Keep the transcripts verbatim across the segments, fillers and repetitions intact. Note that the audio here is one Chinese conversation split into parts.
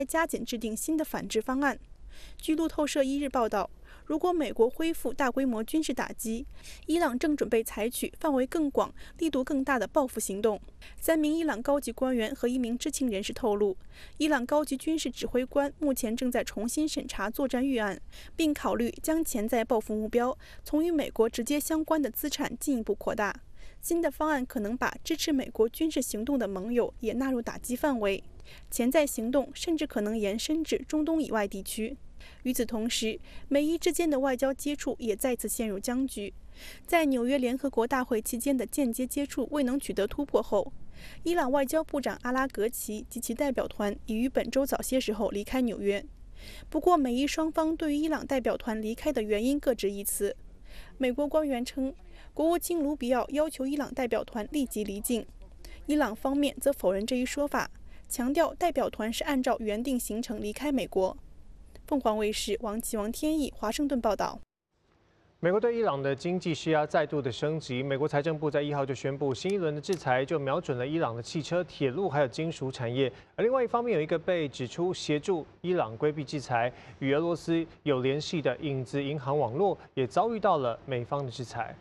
加紧制定新的反制方案。据路透社一日报道，如果美国恢复大规模军事打击，伊朗正准备采取范围更广、力度更大的报复行动。三名伊朗高级官员和一名知情人士透露，伊朗高级军事指挥官目前正在重新审查作战预案，并考虑将潜在报复目标从与美国直接相关的资产进一步扩大。新的方案可能把支持美国军事行动的盟友也纳入打击范围，潜在行动甚至可能延伸至中东以外地区。与此同时，美伊之间的外交接触也再次陷入僵局。在纽约联合国大会期间的间接接触未能取得突破后，伊朗外交部长阿拉格齐及其代表团已于本周早些时候离开纽约。不过，美伊双方对于伊朗代表团离开的原因各执一词。美国官员称，国务卿卢比奥要求伊朗代表团立即离境，伊朗方面则否认这一说法，强调代表团是按照原定行程离开美国。凤凰卫视王启王天意华盛顿报道。 美国对伊朗的经济施压再度的升级，美国财政部在一号就宣布，新一轮的制裁就瞄准了伊朗的汽车、铁路还有金属产业。而另外一方面，有一个被指出协助伊朗规避制裁、与俄罗斯有联系的影子银行网络，也遭遇到了美方的制裁。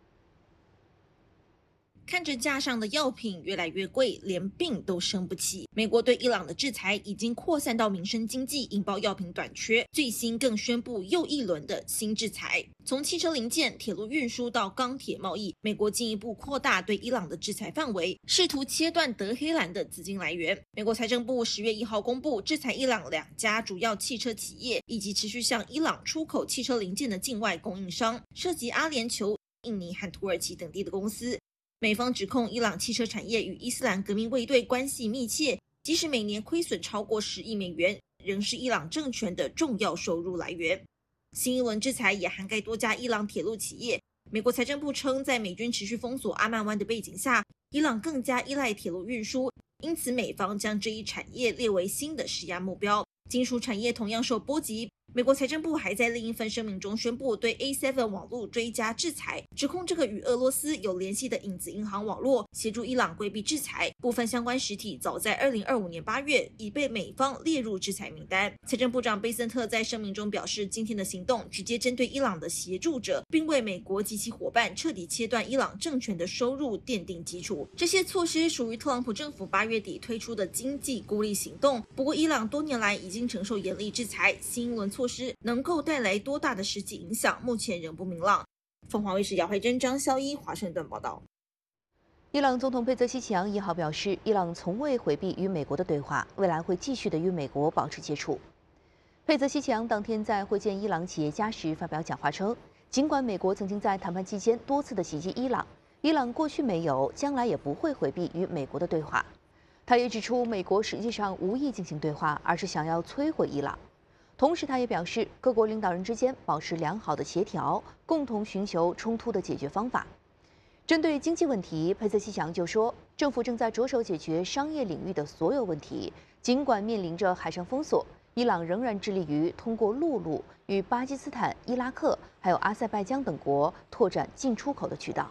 看着架上的药品越来越贵，连病都生不起。美国对伊朗的制裁已经扩散到民生经济，引爆药品短缺。最新更宣布又一轮的新制裁，从汽车零件、铁路运输到钢铁贸易，美国进一步扩大对伊朗的制裁范围，试图切断德黑兰的资金来源。美国财政部十月一号公布，制裁伊朗两家主要汽车企业，以及持续向伊朗出口汽车零件的境外供应商，涉及阿联酋、印尼和土耳其等地的公司。美方指控伊朗汽车产业与伊斯兰革命卫队关系密切，即使每年亏损超过十亿美元，仍是伊朗政权的重要收入来源。新一轮制裁也涵盖多家伊朗铁路企业。美国财政部称，在美军持续封锁阿曼湾的背景下，伊朗更加依赖铁路运输，因此美方将这一产业列为新的施压目标。金属产业同样受波及。美国财政部还在另一份声明中宣布对 A 七 网络追加制裁，指控这个与俄罗斯有联系的影子银行网络协助伊朗规避制裁。部分相关实体早在二零二五年八月已被美方列入制裁名单。财政部长贝森特在声明中表示，今天的行动直接针对伊朗的协助者，并为美国及其伙伴彻底切断伊朗政权的收入奠定基础。这些措施属于特朗普政府八月底推出的经济孤立行动。不过，伊朗多年来已经承受严厉制裁，新一轮措施能够带来多大的实际影响，目前仍不明朗。凤凰卫视姚慧珍、张潇一华盛顿报道。 伊朗总统佩泽西奇扬一号表示，伊朗从未回避与美国的对话，未来会继续的与美国保持接触。佩泽西奇扬当天在会见伊朗企业家时发表讲话称，尽管美国曾经在谈判期间多次的袭击伊朗，伊朗过去没有，将来也不会回避与美国的对话。他也指出，美国实际上无意进行对话，而是想要摧毁伊朗。同时，他也表示，各国领导人之间保持良好的协调，共同寻求冲突的解决方法。针对经济问题，佩泽西奇扬就说，政府正在着手解决商业领域的所有问题。尽管面临着海上封锁，伊朗仍然致力于通过陆路与巴基斯坦、伊拉克还有阿塞拜疆等国拓展进出口的渠道。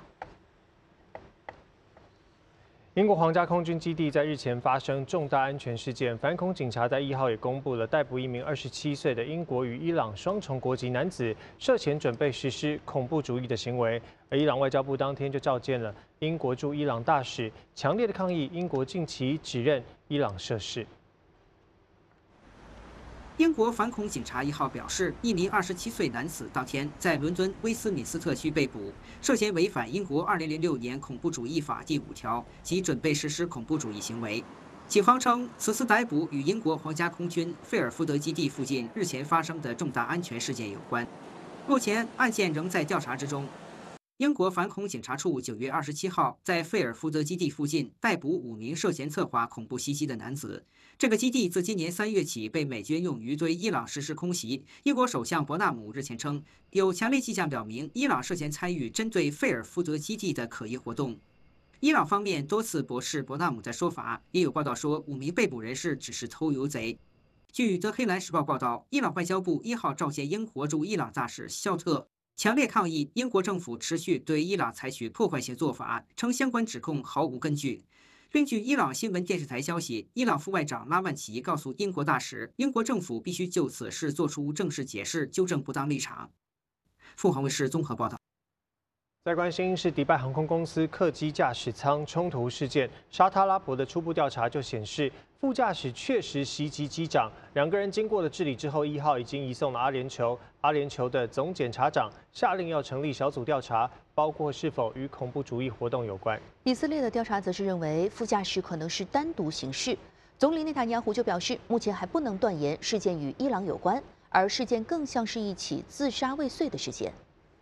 英国皇家空军基地在日前发生重大安全事件，反恐警察在一号也公布了逮捕一名二十七岁的英国与伊朗双重国籍男子，涉嫌准备实施恐怖主义的行为。而伊朗外交部当天就召见了英国驻伊朗大使，强烈的抗议英国近期指认伊朗涉事。 英国反恐警察一号表示，一名二十七岁男子当天在伦敦威斯敏斯特区被捕，涉嫌违反英国二零零六年恐怖主义法第五条及准备实施恐怖主义行为。警方称，此次逮捕与英国皇家空军费尔福德基地附近日前发生的重大安全事件有关。目前案件仍在调查之中。英国反恐警察处九月二十七号在费尔福德基地附近逮捕五名涉嫌策划恐怖袭击的男子。这个基地自今年三月起被美军用于对伊朗实施空袭。英国首相伯纳姆日前称，有强烈迹象表明伊朗涉嫌参与针对费尔福德基地的可疑活动。伊朗方面多次驳斥伯纳姆的说法，也有报道说五名被捕人士只是偷油贼。据德黑兰时报报道，伊朗外交部一号召见英国驻伊朗大使肖特，强烈抗议英国政府持续对伊朗采取破坏性做法，称相关指控毫无根据。 根据伊朗新闻电视台消息，伊朗副外长拉曼齐告诉英国大使，英国政府必须就此事作出正式解释，纠正不当立场。凤凰卫视综合报道。 再关心是迪拜航空公司客机驾驶舱冲突事件，沙特阿拉伯的初步调查就显示，副驾驶确实袭击机长，两个人经过了治理之后，一号已经移送了阿联酋。阿联酋的总检察长下令要成立小组调查，包括是否与恐怖主义活动有关。 以色列的调查则是认为，副驾驶可能是单独行事。总理内塔尼亚胡就表示，目前还不能断言事件与伊朗有关，而事件更像是一起自杀未遂的事件。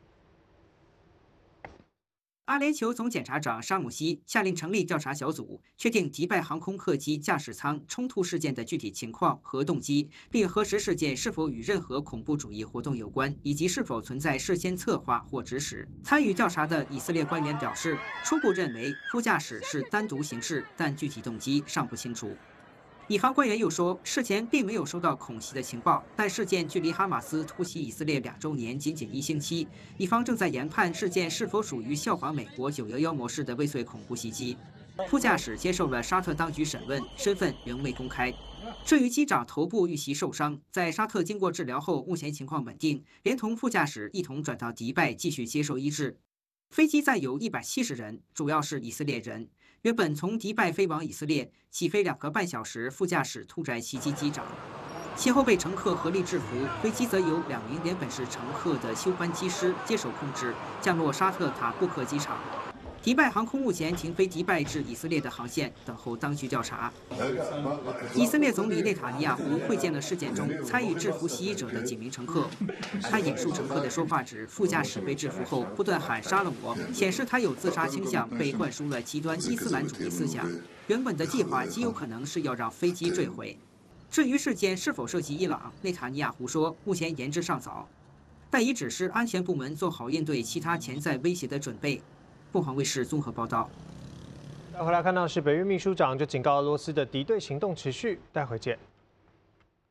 阿联酋总检察长沙姆西下令成立调查小组，确定迪拜航空客机驾驶舱冲突事件的具体情况和动机，并核实事件是否与任何恐怖主义活动有关，以及是否存在事先策划或指使。参与调查的以色列官员表示，初步认为副驾驶是单独行事，但具体动机尚不清楚。 以方官员又说，事前并没有收到恐袭的情报，但事件距离哈马斯突袭以色列两周年仅仅一星期，以方正在研判事件是否属于效仿美国九一一模式的未遂恐怖袭击。副驾驶接受了沙特当局审问，身份仍未公开。至于机长头部遇袭受伤，在沙特经过治疗后，目前情况稳定，连同副驾驶一同转到迪拜继续接受医治。飞机载有一百七十人，主要是以色列人。 原本从迪拜飞往以色列，起飞两个半小时，副驾驶突然袭击机长，其后被乘客合力制服。飞机则由两名原本是乘客的休班机师接手控制，降落沙特塔布克机场。迪拜航空目前停飞迪拜至以色列的航线，等候当局调查。以色列总理内塔尼亚胡会见了事件中参与制服袭击者的几名乘客。他引述乘客的说话指，副驾驶被制服后不断喊“杀了我”，显示他有自杀倾向，被灌输了极端伊斯兰主义思想。原本的计划极有可能是要让飞机坠毁。至于事件是否涉及伊朗，内塔尼亚胡说，目前言之尚早，但已指示安全部门做好应对其他潜在威胁的准备。 凤凰卫视综合报道。 再回来看到是北约秘书长就警告俄罗斯的敌对行动持续，待会见。